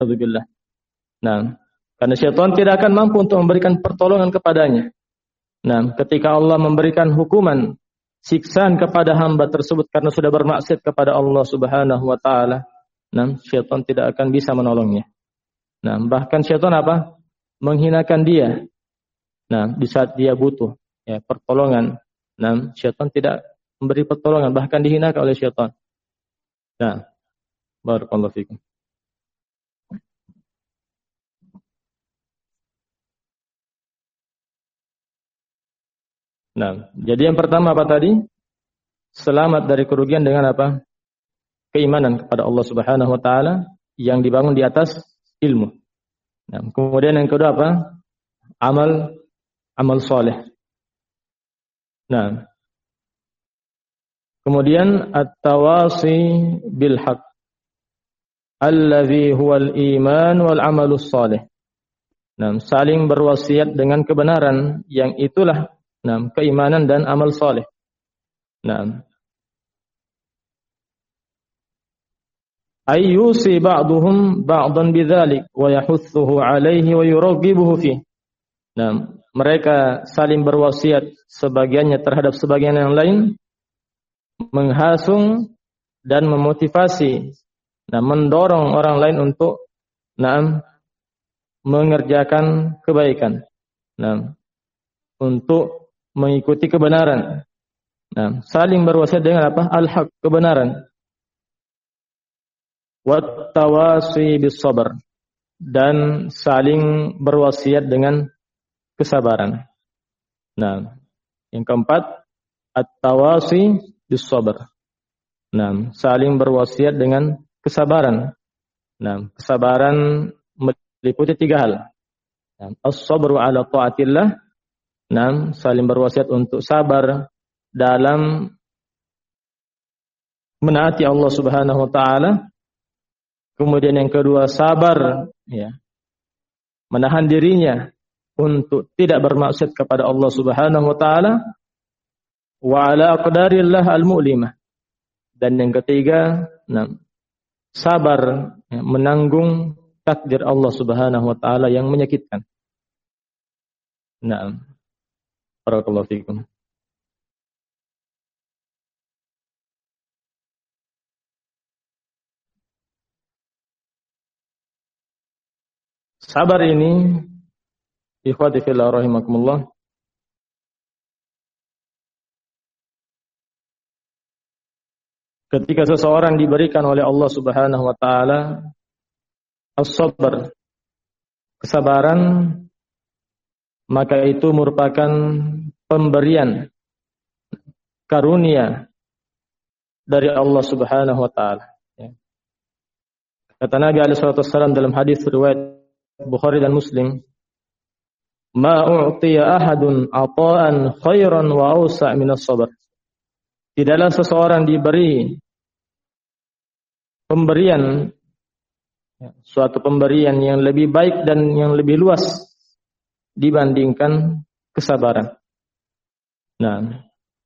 Alhamdulillah. Nah, karena syaitan tidak akan mampu untuk memberikan pertolongan kepadanya. Nah, ketika Allah memberikan hukuman siksaan kepada hamba tersebut karena sudah bermaksiat kepada Allah Subhanahu wa taala, nah, syaitan tidak akan bisa menolongnya. Nah, bahkan syaitan apa? Menghinakan dia. Nah, di saat dia butuh pertolongan, nah, syaitan tidak memberi pertolongan, bahkan dihinakan oleh syaitan. Nah, barakallahu fikum. Nah, jadi yang pertama apa tadi? Selamat dari kerugian dengan apa? Keimanan kepada Allah Subhanahu wa taala yang dibangun di atas ilmu. Nah, kemudian yang kedua apa? Amal soleh. Nah, kemudian at-tawasi bil haq allazi huwal iman wal amalus soleh. Nah, saling berwasiat dengan kebenaran yang itulah keimanan dan amal soleh. Nah, ayyusi ba'duhum ba'dan bidzalik wa yahuthuhu 'alaihi wa yuraghibuhu fi. Nah, mereka saling berwasiat sebagiannya terhadap sebagian yang lain, menghasung dan memotivasi, mendorong orang lain untuk mengerjakan kebaikan, untuk mengikuti kebenaran. Nah, saling berwasiat dengan apa? Al-haq, kebenaran. Wat tawasi bis sabr, dan saling berwasiat dengan kesabaran. Nah, yang keempat, at-tawasi bis sabr. Nah, saling berwasiat dengan kesabaran. Nah, kesabaran meliputi 3 hal. As-sabru ala ta'atillah. Nah, saling berwasiat untuk sabar dalam menaati Allah Subhanahu wa taala. Kemudian yang kedua, sabar menahan dirinya untuk tidak bermaksiat kepada Allah Subhanahu wa taala, wa ala aqdarillah al-mu'limah. Dan yang ketiga, sabar menanggung takdir Allah Subhanahu wa taala yang menyakitkan. Nah, barakallahu fikum. Sabar ini, ikhwati fillah rahimakumullah, ketika seseorang diberikan oleh Allah Subhanahu wa taala as-sabr, kesabaran, maka itu merupakan pemberian karunia dari Allah Subhanahu wa taala. Kata Nabi alaihi salatu wasallam dalam hadis riwayat Bukhari dan Muslim, "Ma u'tiya ahadun ata'an khairan wa awsa' min as-sabr." Tidaklah seseorang diberi pemberian, suatu pemberian yang lebih baik dan yang lebih luas dibandingkan kesabaran. Nah,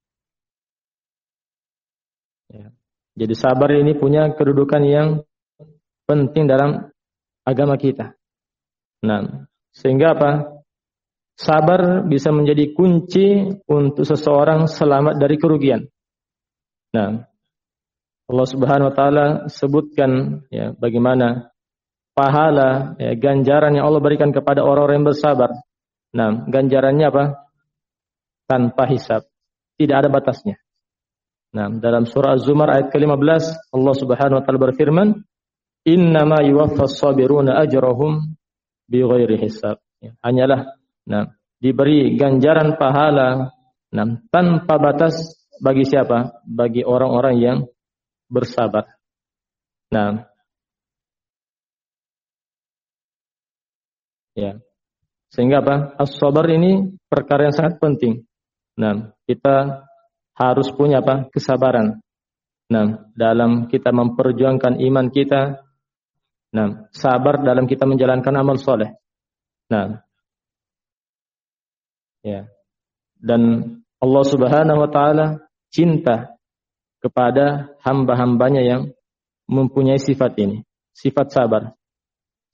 jadi sabar ini punya kedudukan yang penting dalam agama kita. Nah, sehingga apa? Sabar bisa menjadi kunci untuk seseorang selamat dari kerugian. Nah, Allah Subhanahu wa taala sebutkan bagaimana pahala, ganjaran yang Allah berikan kepada orang-orang yang bersabar. Nah, ganjarannya apa? Tanpa hisab, tidak ada batasnya. Nah, dalam surah Az-Zumar ayat ke-15 Allah Subhanahu wa taala berfirman, "Innama yuwaffas sabiruna ajrahum bighairi hisab." Hanyalah diberi ganjaran pahala tanpa batas bagi siapa? Bagi orang-orang yang bersabar. Nah, sehingga apa? As-sabar ini perkara yang sangat penting. Nah, kita harus punya apa? Kesabaran. Nah, dalam kita memperjuangkan iman kita. Nah, sabar dalam kita menjalankan amal soleh. Nah, dan Allah Subhanahu wa taala cinta kepada hamba-hambanya yang mempunyai sifat ini, sifat sabar.